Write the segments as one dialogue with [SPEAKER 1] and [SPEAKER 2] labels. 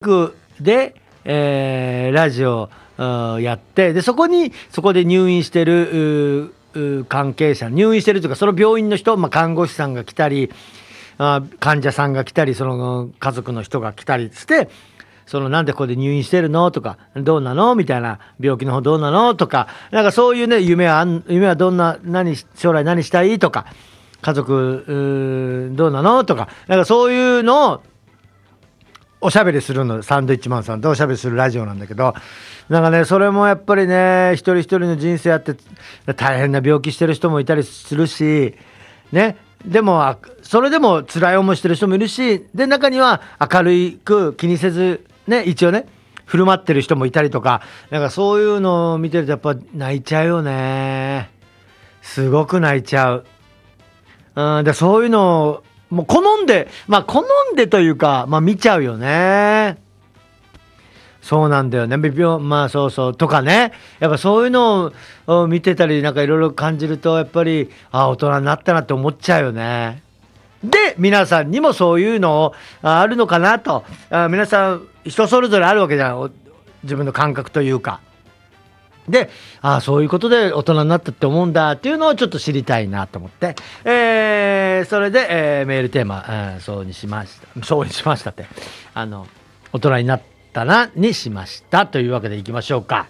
[SPEAKER 1] で、ラジオやって、でそこで入院してる関係者、入院してるというかその病院の人、看護師さんが来たり、患者さんが来たり、その家族の人が来たりして、なんでここで入院してるのとか、どうなのみたいな、病気の方どうなのとか、なんかそういうね、夢はどんな、将来何したいとか、家族どうなのとか、なんかそういうのをおしゃべりするの、サンドイッチマンさんとおしゃべりするラジオなんだけど、なんかね、それもやっぱりね、一人一人の人生あって大変な病気してる人もいたりするしね、でもそれでも辛い思いしてる人もいるし、で中には明るく気にせずね、一応ね振る舞ってる人もいたりとか、なんかそういうのを見てるとやっぱ泣いちゃうよね。すごく泣いちゃう。でそういうのをもう好んでというか、見ちゃうよね。そうなんだよね。そうそうとかね。やっぱそういうのを見てたり、なんかいろいろ感じると、やっぱり大人になったなって思っちゃうよね。で皆さんにもそういうのあるのかなと。皆さん人それぞれあるわけじゃん、自分の感覚というか。でそういうことで大人になったって思うんだっていうのをちょっと知りたいなと思って、それで、メールテーマ、そうにしましたって、大人になったなにしましたというわけでいきましょうか。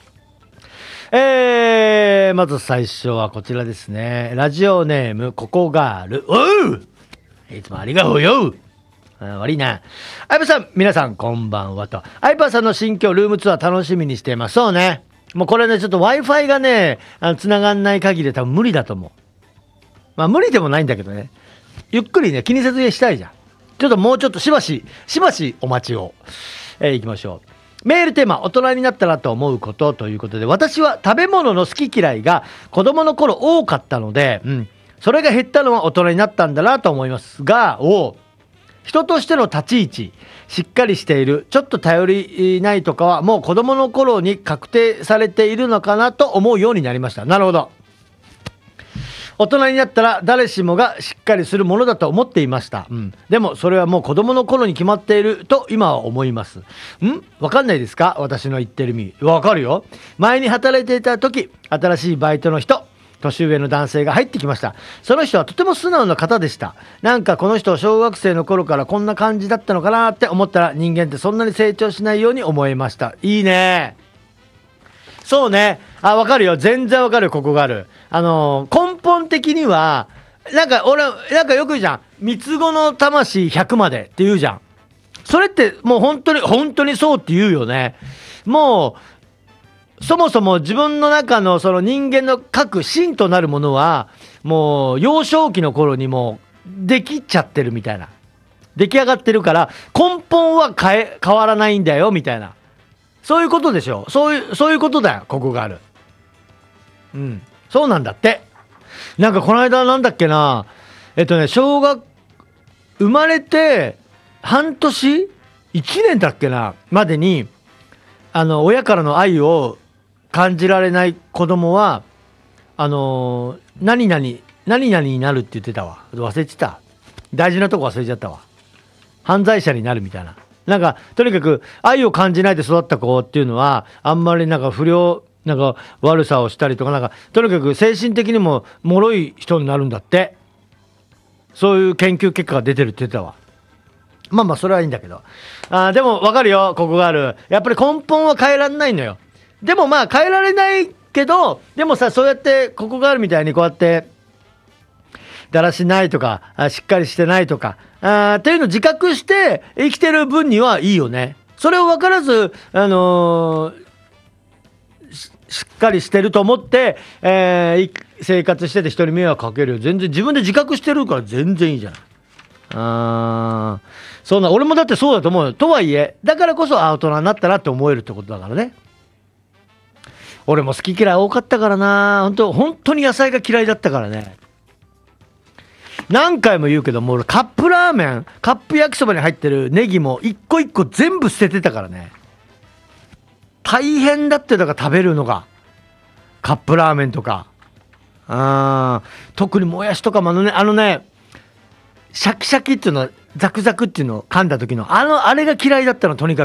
[SPEAKER 1] まず最初はこちらですね。ラジオネームココガール。いつもありがとうよ。悪いな。相葉さん、皆さんこんばんはと。相葉さんの新居ルームツアー楽しみにしています。そうね、もうこれね、ちょっと Wi-Fi がね繋がんない限り多分無理だと思う。無理でもないんだけどね、ゆっくりね気にせずしたいじゃん。ちょっともうちょっとしばしお待ちを。いきましょう。メールテーマ、大人になったらと思うことということで、私は食べ物の好き嫌いが子供の頃多かったので、それが減ったのは大人になったんだなと思いますが、人としての立ち位置しっかりしている、ちょっと頼りないとかはもう子供の頃に確定されているのかなと思うようになりました。なるほど。大人になったら誰しもがしっかりするものだと思っていました。でもそれはもう子供の頃に決まっていると今は思います。わかんないですか？私の言ってる意味。わかるよ。前に働いていた時、新しいバイトの人、年上の男性が入ってきました。その人はとても素直な方でした。なんかこの人小学生の頃からこんな感じだったのかなって思ったら、人間ってそんなに成長しないように思えました。いいね。そうね。わかるよ。全然わかるよ。ここがある。根本的にはなんか俺なんかよく言うじゃん。三つ子の魂100までって言うじゃん。それってもう本当にそうって言うよね。もうそもそも自分の中のその人間の核心となるものはもう幼少期の頃にもうできちゃってるみたいな、出来上がってるから根本は変わらないんだよみたいな、そういうことでしょ。そういうことだよ。ここがある。そうなんだって。なんかこの間なんだっけな、生まれて半年1年だっけなまでに親からの愛を感じられない子供は何々になるって言ってたわ。忘れてた。大事なとこ忘れちゃったわ。犯罪者になるみたいな。なんかとにかく愛を感じないで育った子っていうのはあんまりなんか不良、なんか悪さをしたりとか、なんかとにかく精神的にも脆い人になるんだって。そういう研究結果が出てるって言ってたわ。それはいいんだけど、でも分かるよ。ここがある。やっぱり根本は変えられないのよ。でも変えられないけど、でもさ、そうやってここがあるみたいにこうやってだらしないとかしっかりしてないとかっていうのを自覚して生きてる分にはいいよね。それを分からずしっかりしてると思って、生活してて人に迷惑かけるよ。全然自分で自覚してるから全然いいじゃない。俺もだってそうだと思うよ。とはいえだからこそ大人になったなって思えるってことだからね。俺も好き嫌い多かったからな。本当に野菜が嫌いだったからね。何回も言うけども、俺カップラーメン、カップ焼きそばに入ってるネギも一個一個全部捨ててたからね。大変だって。だから食べるのがカップラーメンとか特にもやしとかもシャキシャキっていうのはザクザクっていうのを噛んだ時のあれが嫌いだったの、とにかく。